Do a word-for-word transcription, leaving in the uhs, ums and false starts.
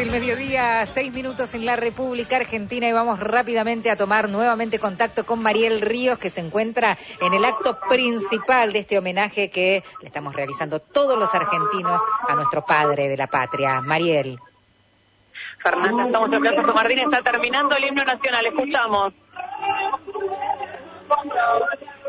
del mediodía, seis minutos en la República Argentina y vamos rápidamente a tomar nuevamente contacto con Mariel Ríos, que se encuentra en el acto principal de este homenaje que le estamos realizando todos los argentinos a nuestro padre de la patria. Mariel. Fernanda, estamos en Plaza San Martín, está terminando el himno nacional, escuchamos.